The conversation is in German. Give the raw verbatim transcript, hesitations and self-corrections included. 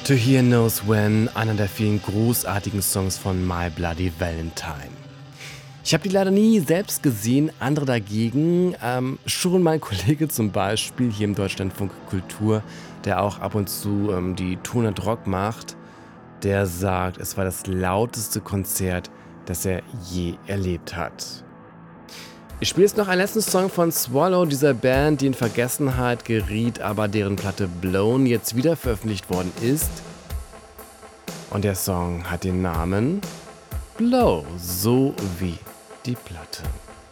To Hear Knows When, einer der vielen großartigen Songs von My Bloody Valentine. Ich habe die leider nie selbst gesehen, andere dagegen. Ähm, schon mein Kollege zum Beispiel hier im Deutschlandfunk Kultur, der auch ab und zu ähm, die Tour und Rock macht, der sagt, es war das lauteste Konzert, das er je erlebt hat. Ich spiele jetzt noch einen letzten Song von Swallow, dieser Band, die in Vergessenheit geriet, aber deren Platte Blown jetzt wieder veröffentlicht worden ist. Und der Song hat den Namen Blow, so wie die Platte.